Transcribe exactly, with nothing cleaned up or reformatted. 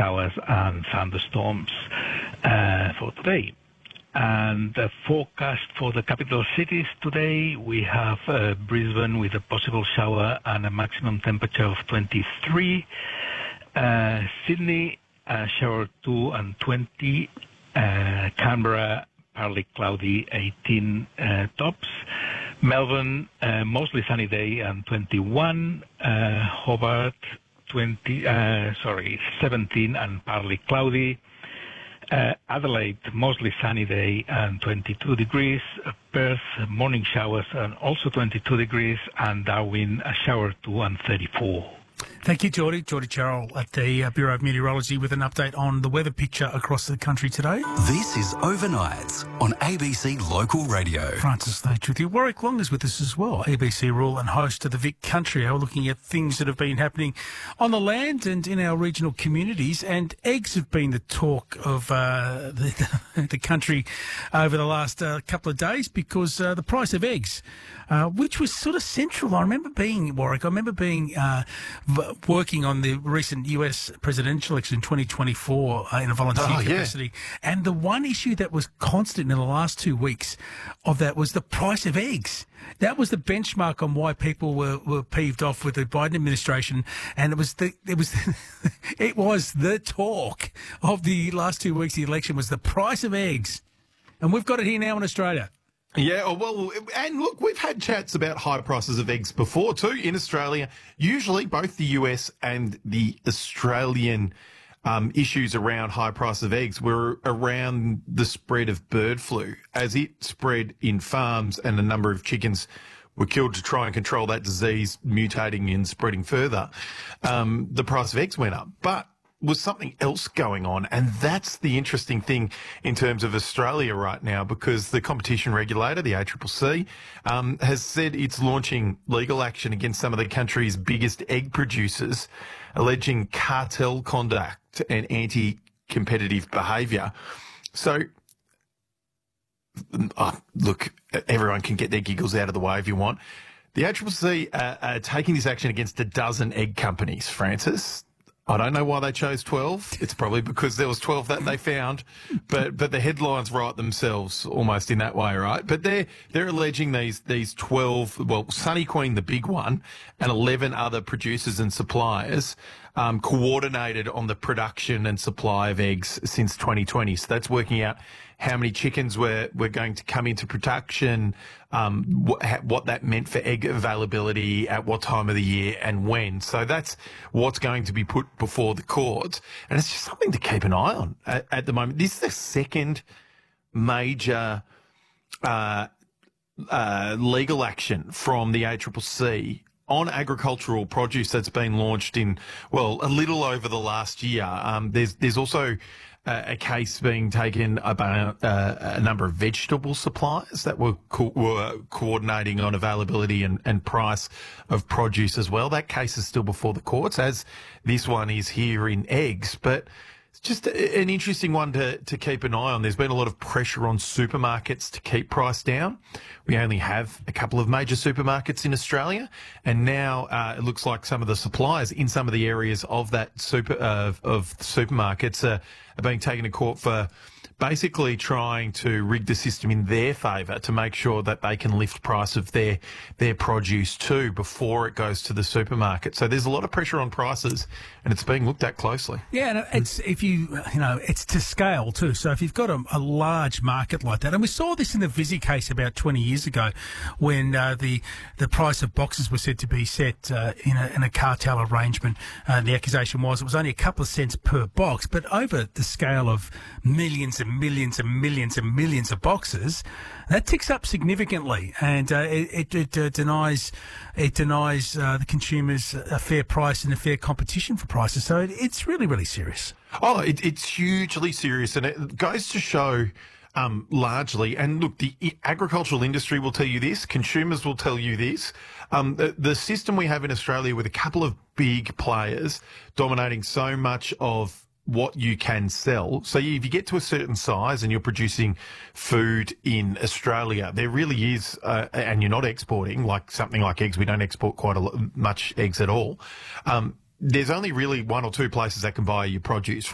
showers and thunderstorms uh, for today. And the forecast for the capital cities today, we have uh, Brisbane with a possible shower and a maximum temperature of twenty-three. Uh, Sydney, uh, shower two and twenty. Uh, Canberra, partly cloudy, eighteen uh, tops. Melbourne, uh, mostly sunny day and twenty-one. Uh, Hobart, twenty. Uh, sorry, seventeen and partly cloudy. Uh, Adelaide, mostly sunny day and twenty-two degrees. Uh, Perth, morning showers and also twenty-two degrees. And Darwin, a shower two and thirty-four. Thank you, Geordie. Geordie Charles at the uh, Bureau of Meteorology with an update on the weather picture across the country today. This is Overnights on A B C Local Radio. Francis Leach with you. Warwick Long is with us as well, A B C rural and host of the Vic Country Hour, looking at things that have been happening on the land and in our regional communities. And eggs have been the talk of uh, the, the country over the last uh, couple of days because uh, the price of eggs, uh, which was sort of central. I remember being, Warwick, I remember being... Uh, working on the recent U S presidential election in twenty twenty-four uh, in a volunteer oh, capacity. Yeah. And the one issue that was constant in the last two weeks of that was the price of eggs. That was the benchmark on why people were, were peeved off with the Biden administration. And it was the, it was, it was the talk of the last two weeks of the election was the price of eggs. And we've got it here now in Australia. Yeah, well, and look, we've had chats about high prices of eggs before too in Australia. Usually both the U S and the Australian um, issues around high price of eggs were around the spread of bird flu as it spread in farms and a number of chickens were killed to try and control that disease mutating and spreading further. Um, the price of eggs went up, but was something else going on. And that's the interesting thing in terms of Australia right now, because the competition regulator, the A C C C, um, has said it's launching legal action against some of the country's biggest egg producers, alleging cartel conduct and anti-competitive behaviour. So, oh, look, everyone can get their giggles out of the way if you want. The A C C C uh, are taking this action against a dozen egg companies, Francis. I don't know why they chose twelve. It's probably because there was twelve that they found, but but the headlines write themselves almost in that way, right? But they're they're alleging these these twelve, well, Sunny Queen, the big one, and eleven other producers and suppliers um, coordinated on the production and supply of eggs since twenty twenty. So that's working out how many chickens were, were going to come into production, um, what, what that meant for egg availability, at what time of the year and when. So that's what's going to be put before the courts. And it's just something to keep an eye on at, at the moment. This is the second major uh, uh, legal action from the A C C C on agricultural produce that's been launched in, well, a little over the last year. Um, there's, there's also uh, a case being taken about uh, a number of vegetable suppliers that were, co- were coordinating on availability and, and price of produce as well. That case is still before the courts, as this one is here in eggs. But it's just a, an interesting one to, to keep an eye on. There's been a lot of pressure on supermarkets to keep price down. We only have a couple of major supermarkets in Australia, and now uh, it looks like some of the suppliers in some of the areas of that super uh, of supermarkets are, are being taken to court for basically trying to rig the system in their favour to make sure that they can lift price of their their produce too before it goes to the supermarket. So there's a lot of pressure on prices, and it's being looked at closely. Yeah, and it's if you you know it's to scale too. So if you've got a, a large market like that, and we saw this in the Visi case about twenty years ago, when uh, the the price of boxes was said to be set uh, in a in a cartel arrangement. Uh, the accusation was it was only a couple of cents per box, but over the scale of millions and millions and millions and millions of boxes, that ticks up significantly, and uh, it, it, it uh, denies it denies uh, the consumers a fair price and a fair competition for prices. So it, it's really, really serious. Oh, it, it's hugely serious, and it goes to show um, largely, and look, the agricultural industry will tell you this, consumers will tell you this, um, the, the system we have in Australia with a couple of big players dominating so much of what you can sell. So if you get to a certain size and you're producing food in Australia, there really is, uh, and you're not exporting, like something like eggs, we don't export quite a lot, much eggs at all. Um, there's only really one or two places that can buy your produce.